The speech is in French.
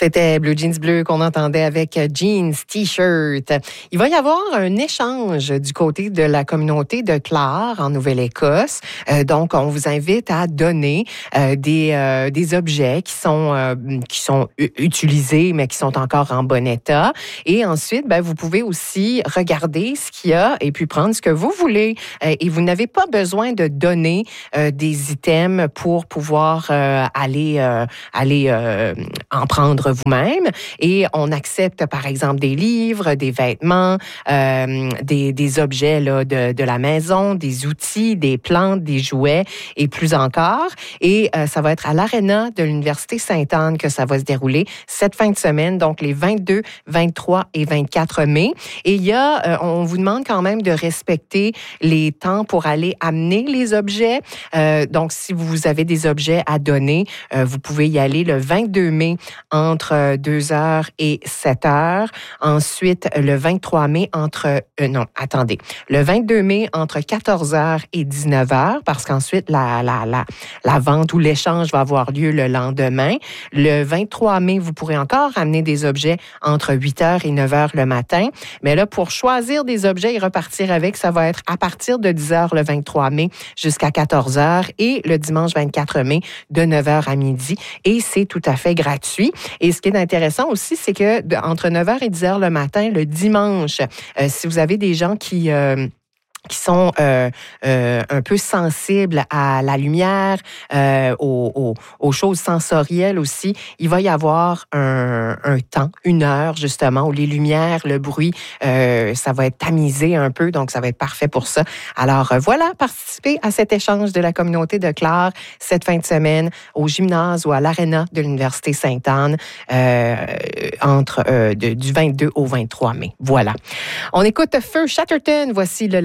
C'était Blue Jeans Bleu qu'on entendait avec Jeans T-shirt. Il va y avoir un échange du côté de la communauté de Clare en Nouvelle-Écosse. Donc, on vous invite à donner des objets qui sont utilisés, mais qui sont encore en bon état. Et ensuite, vous pouvez aussi regarder ce qu'il y a et puis prendre ce que vous voulez. Et vous n'avez pas besoin de donner des items pour pouvoir aller en prendre vous-même. Et on accepte, par exemple, des livres, des vêtements, des objets là, de la maison, des outils, des plantes, des jouets et plus encore. Et ça va être à l'Arena de l'Université Sainte-Anne que ça va se dérouler cette fin de semaine, donc les 22, 23 et 24 mai. Et il y a, on vous demande quand même de respecter les temps pour aller amener les objets. Donc, si vous avez des objets à donner, vous pouvez y aller le 22 mai entre 2h et 7h. Ensuite, le 23 mai le 22 mai entre 14h et 19h, parce qu'ensuite, la vente ou l'échange va avoir lieu le lendemain. Le 23 mai, vous pourrez encore amener des objets entre 8h et 9h le matin. Mais là, pour choisir des objets et repartir avec, ça va être à partir de 10h le 23 mai jusqu'à 14h et le dimanche 24 mai de 9h à midi. Et c'est tout à fait gratuit. Et ce qui est intéressant aussi, c'est que entre 9h et 10h le matin, le dimanche, si vous avez des gens qui sont un peu sensibles à la lumière, aux choses sensorielles aussi, il va y avoir un temps, 1 heure justement, où les lumières, le bruit, ça va être tamisé un peu, donc ça va être parfait pour ça. Alors voilà, participez à cet échange de la communauté de Clare cette fin de semaine au gymnase ou à l'Arena de l'Université Sainte-Anne du 22 au 23 mai. Voilà. On écoute Feu Chatterton, voici le